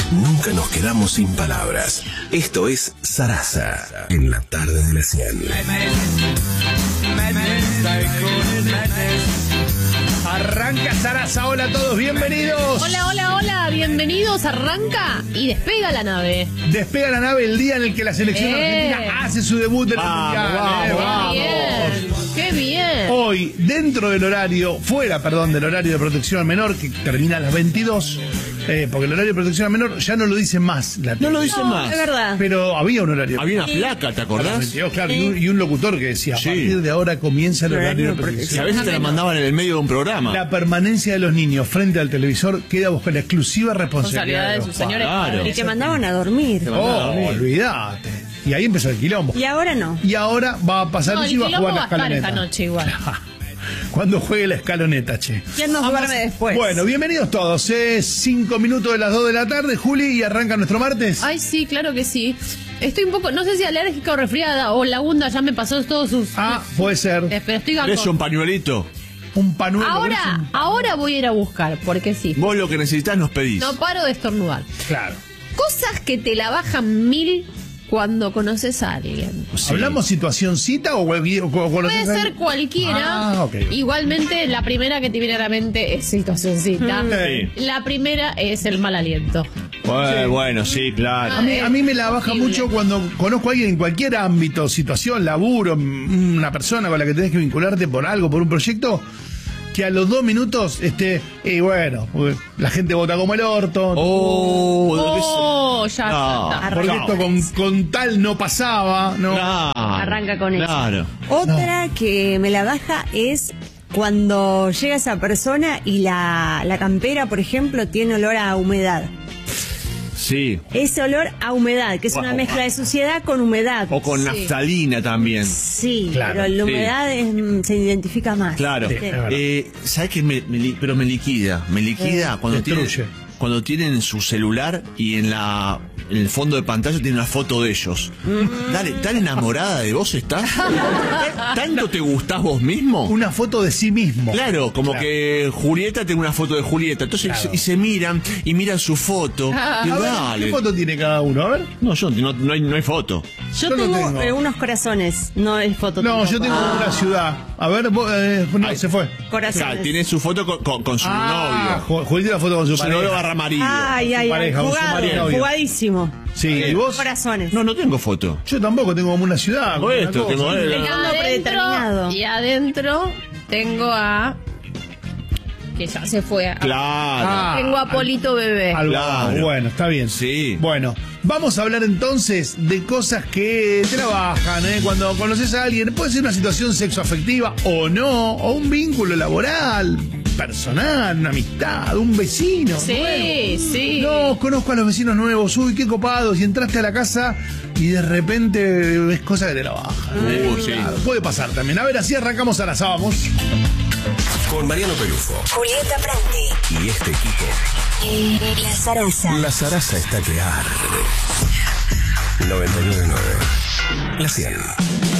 Nunca nos quedamos sin palabras. Esto es Sarasa, en la tarde de la 100. Arranca Sarasa, hola a todos, bienvenidos. Hola, hola, hola, bienvenidos, arranca y despega la nave. Despega la nave el día en el que la selección argentina hace su debut en el Mundial. Vamos. Qué bien. Hoy, dentro del horario, del horario de protección al menor, que termina a las 22, porque el horario de protección al menor ya no lo dicen más. No lo dicen más. Es verdad. Pero había un horario. Había una placa, ¿te acordás? Claro, y un locutor que decía, a partir de ahora comienza el horario de Y protección. a veces te la mandaban en el medio de un programa. La permanencia de los niños frente al televisor queda bajo la exclusiva responsabilidad de sus los señores padres. Claro. padres. Y te mandaban a dormir. Olvídate. Y ahí empezó el quilombo. Y ahora no. Y ahora va a pasar No, y el va a quilombo jugar la va a estar escaloneta. esta noche igual. Cuando juegue la escaloneta, che. ¿Quién nos duerme después? Bueno, bienvenidos todos. 5 minutos de las 2 de la tarde, Juli, y arranca nuestro martes. Ay, sí, claro que sí. Estoy un poco, no sé si alérgica o resfriada o la Gunda ya me pasó todos sus... Puede ser. Pero estoy ¿Eres un pañuelito? Un panuelo. Ahora voy a ir a buscar, porque sí. Vos lo que necesitas nos pedís. No paro de estornudar. Claro. Cosas que te la bajan 1000 cuando conoces a alguien. Sí. ¿Hablamos situacioncita o Puede ser cualquiera. Ok. Igualmente, la primera que te viene a la mente es situacioncita. Sí. La primera es el mal aliento. Bueno, sí, claro. A mí me la baja Horrible. mucho cuando conozco a alguien en cualquier ámbito, situación, laburo, una persona con la que tenés que vincularte por algo, por un proyecto, que a los 2 minutos la gente vota como el orto. Ya No. está. Porque esto con tal no pasaba, ¿no? Claro, Arranca con eso. Claro. Otra que me la baja es cuando llega esa persona y la campera, por ejemplo, tiene olor a humedad. Sí. Ese olor a humedad, que es una mezcla de suciedad con humedad. O con naftalina también. Sí, Claro, pero la humedad se identifica más. Claro. Sí, es verdad. ¿Sabes qué? Pero me liquida. Me liquida destruye. cuando tienen su celular y en el fondo de pantalla tiene una foto de ellos. Dale, ¿tan enamorada de vos estás? ¿Tanto te gustás vos mismo? Una foto de sí mismo. Claro, como Claro. que Julieta tiene una foto de Julieta. Entonces, Claro. y se miran su foto. Y A ver, dale. ¿qué foto tiene cada uno? A ver. No, no hay foto. Yo Yo no tengo tengo. unos corazones, no es foto. No, tampoco. yo tengo una ciudad. A ver, no, se fue. O sea, Corazones. tiene su foto con su novio. Julieta la foto con su Su novio pareja. barra marido. Ay, ay, ay, pareja, con su marido. jugadísimo. Sí, ¿y vos? Corazones. No tengo foto. Yo tampoco tengo como una ciudad. como Esto, una cosa. tengo- El fondo predeterminado. Y adentro tengo a... que ya se fue. Claro. Tengo a Polito Bebé. Algo. Claro. Bueno, está bien. Sí. Bueno, vamos a hablar entonces de cosas que trabajan, ¿eh? Cuando conoces a alguien, puede ser una situación sexoafectiva o no, o un vínculo laboral, personal, una amistad, un vecino. Sí, nuevo. sí. No, conozco a los vecinos nuevos, uy, qué copados, y entraste a la casa y de repente ves cosas que te la bajan. Sí. Claro, puede pasar también. A ver, así arrancamos a las vamos. Con Mariano Pelufo Julieta Prandi. y este equipo. La Sarasa. La Sarasa está que arde. 99.9. La 100.